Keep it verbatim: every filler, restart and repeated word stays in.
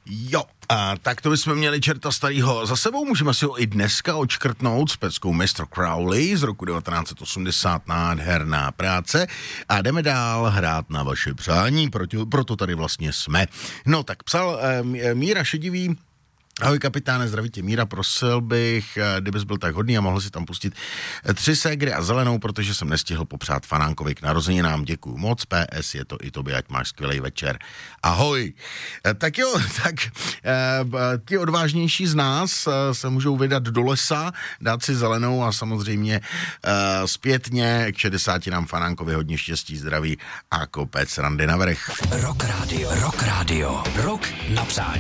Jo, a tak to bychom měli čerta starýho za sebou, můžeme si ho i dneska odškrtnout s peckou mister Crowley z roku devatenáct set osmdesát, nádherná práce a jdeme dál hrát na vaše přání, proto, proto tady vlastně jsme. No tak psal eh, Míra Šedivý. Ahoj kapitáne, zdraví tě Míra, prosil bych, kdybys byl tak hodný a mohl si tam pustit tři ségry a zelenou, protože jsem nestihl popřát Fanánkovi k narozeninám, děkuju moc, P S je to i tobě, ať máš skvělej večer. Ahoj. Tak jo, tak ti odvážnější z nás se můžou vydat do lesa, dát si zelenou a samozřejmě zpětně k šedesátinám Fanánkovi hodně štěstí, zdraví a kopec randy navrch. Rock Radio, Rock Radio, Rock na přání.